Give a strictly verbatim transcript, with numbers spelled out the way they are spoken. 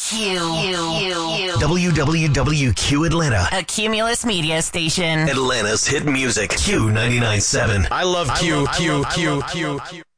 Q. Q. W W W Q Atlanta. A Cumulus media station. Atlanta's hit music. Q ninety-nine point seven. I love Q, Q, Q, Q, Q.